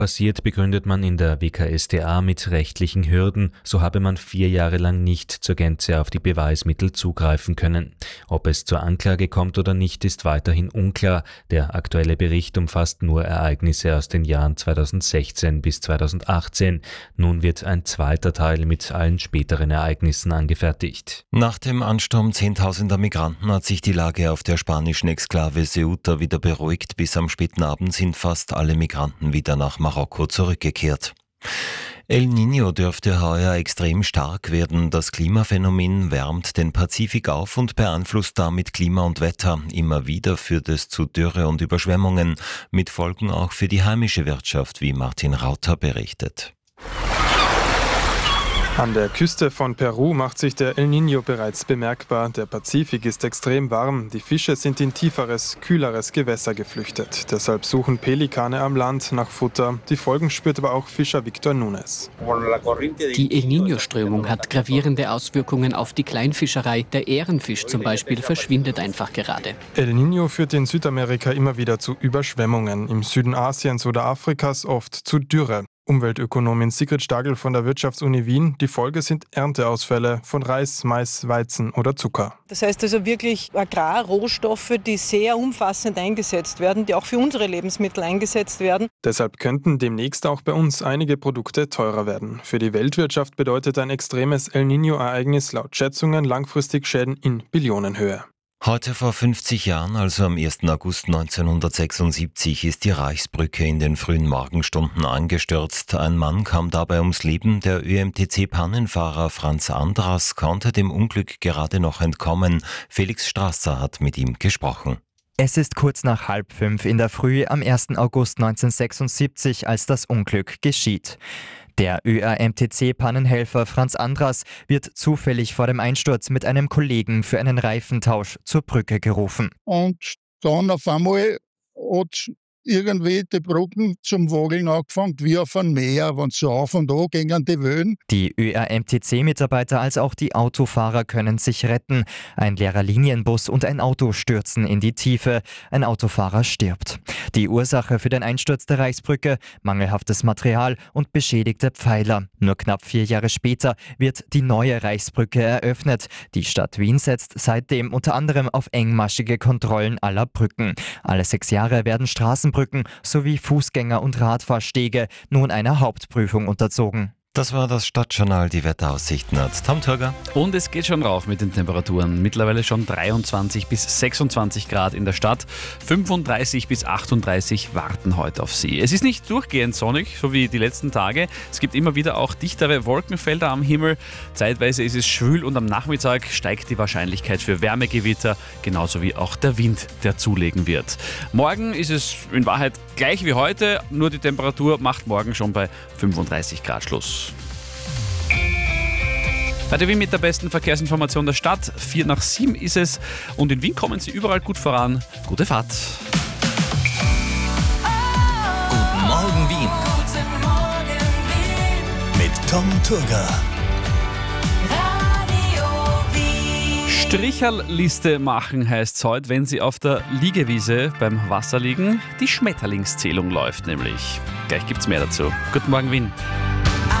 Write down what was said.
Passiert begründet man in der WKStA mit rechtlichen Hürden, so habe man 4 Jahre lang nicht zur Gänze auf die Beweismittel zugreifen können. Ob es zur Anklage kommt oder nicht, ist weiterhin unklar. Der aktuelle Bericht umfasst nur Ereignisse aus den Jahren 2016 bis 2018. Nun wird ein zweiter Teil mit allen späteren Ereignissen angefertigt. Nach dem Ansturm zehntausender Migranten hat sich die Lage auf der spanischen Exklave Ceuta wieder beruhigt. Bis am späten Abend sind fast alle Migranten wieder nach Marokko zurückgekehrt. El Niño dürfte heuer extrem stark werden. Das Klimaphänomen wärmt den Pazifik auf und beeinflusst damit Klima und Wetter. Immer wieder führt es zu Dürre und Überschwemmungen, mit Folgen auch für die heimische Wirtschaft, wie Martin Rauter berichtet. An der Küste von Peru macht sich der El Niño bereits bemerkbar. Der Pazifik ist extrem warm. Die Fische sind in tieferes, kühleres Gewässer geflüchtet. Deshalb suchen Pelikane am Land nach Futter. Die Folgen spürt aber auch Fischer Victor Nunes. Die El Niño-Strömung hat gravierende Auswirkungen auf die Kleinfischerei. Der Ährenfisch zum Beispiel verschwindet einfach gerade. El Niño führt in Südamerika immer wieder zu Überschwemmungen. Im Süden Asiens oder Afrikas oft zu Dürre. Umweltökonomin Sigrid Stagel von der Wirtschaftsuni Wien. Die Folge sind Ernteausfälle von Reis, Mais, Weizen oder Zucker. Das heißt also wirklich Agrarrohstoffe, die sehr umfassend eingesetzt werden, die auch für unsere Lebensmittel eingesetzt werden. Deshalb könnten demnächst auch bei uns einige Produkte teurer werden. Für die Weltwirtschaft bedeutet ein extremes El Niño-Ereignis laut Schätzungen langfristig Schäden in Billionenhöhe. Heute vor 50 Jahren, also am 1. August 1976, ist die Reichsbrücke in den frühen Morgenstunden eingestürzt. Ein Mann kam dabei ums Leben. Der ÖMTC-Pannenfahrer Franz Andras konnte dem Unglück gerade noch entkommen. Felix Strasser hat mit ihm gesprochen. Es ist kurz nach 4:30 in der Früh am 1. August 1976, als das Unglück geschieht. Der ÖAMTC-Pannenhelfer Franz Andras wird zufällig vor dem Einsturz mit einem Kollegen für einen Reifentausch zur Brücke gerufen. Und dann auf einmal hat irgendwie die Brücken zum Wageln angefangen, wie auf einem Meer, wenn so auf und an gingen die Wellen. Die ÖAMTC-Mitarbeiter als auch die Autofahrer können sich retten. Ein leerer Linienbus und ein Auto stürzen in die Tiefe. Ein Autofahrer stirbt. Die Ursache für den Einsturz der Reichsbrücke: mangelhaftes Material und beschädigte Pfeiler. Nur knapp 4 Jahre später wird die neue Reichsbrücke eröffnet. Die Stadt Wien setzt seitdem unter anderem auf engmaschige Kontrollen aller Brücken. Alle 6 Jahre werden Straßenbrücken sowie Fußgänger- und Radfahrstege nun einer Hauptprüfung unterzogen. Das war das Stadtjournal. Die Wetteraussichten hat Tom Turger. Und es geht schon rauf mit den Temperaturen. Mittlerweile schon 23 bis 26 Grad in der Stadt. 35 bis 38 warten heute auf Sie. Es ist nicht durchgehend sonnig, so wie die letzten Tage. Es gibt immer wieder auch dichtere Wolkenfelder am Himmel. Zeitweise ist es schwül und am Nachmittag steigt die Wahrscheinlichkeit für Wärmegewitter, genauso wie auch der Wind, der zulegen wird. Morgen ist es in Wahrheit gleich wie heute, nur die Temperatur macht morgen schon bei 35 Grad Schluss. Radio Wien mit der besten Verkehrsinformation der Stadt. 6:45 ist es und in Wien kommen Sie überall gut voran. Gute Fahrt. Guten Morgen Wien. Guten Morgen Wien. Mit Tom Turger. Radio Wien. Stricherliste machen heißt's heute, wenn Sie auf der Liegewiese beim Wasser liegen. Die Schmetterlingszählung läuft nämlich. Gleich gibt's mehr dazu. Guten Morgen Wien.